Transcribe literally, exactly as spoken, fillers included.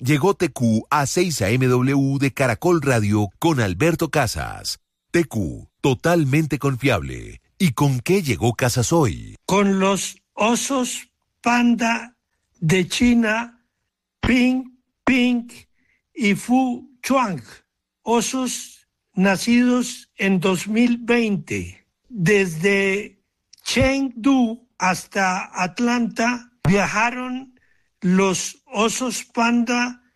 Llegó T Q a seis A M W de Caracol Radio con Alberto Casas. T Q, totalmente confiable. ¿Y con qué llegó Casas hoy? Con los osos panda de China, Ping, Ping y Fu Chuang, osos nacidos en dos mil veinte. Desde Chengdu hasta Atlanta viajaron los osos panda